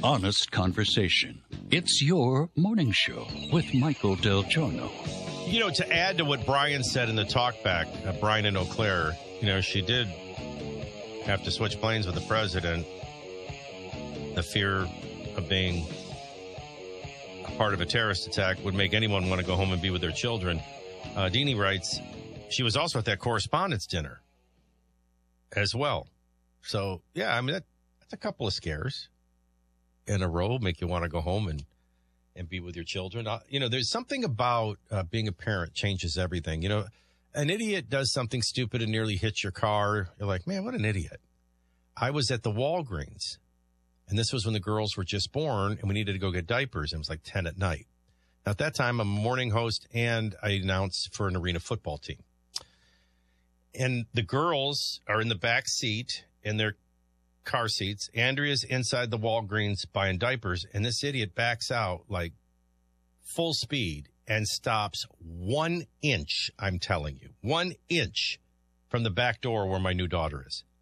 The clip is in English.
honest conversation. It's your morning show with Michael Del Giorno. You know, to add to what Brian said in the talkback, Brian and Eau Claire, you know, she did have to switch planes with the president. The fear of being a part of a terrorist attack would make anyone want to go home and be with their children. Deanie writes, she was also at that correspondence dinner as well. So, yeah, I mean, that's a couple of scares in a row, make you want to go home and be with your children. You know, there's something about being a parent changes everything. You know, an idiot does something stupid and nearly hits your car. You're like, man, what an idiot. I was at the Walgreens, and this was when the girls were just born, and we needed to go get diapers. It was like 10 at night. Now, at that time, I'm a morning host, and I announced for an arena football team. And the girls are in the back seat in their car seats. Andrea's inside the Walgreens buying diapers, and this idiot backs out like full speed and stops 1 inch, I'm telling you, 1 inch from the back door where my new daughter is.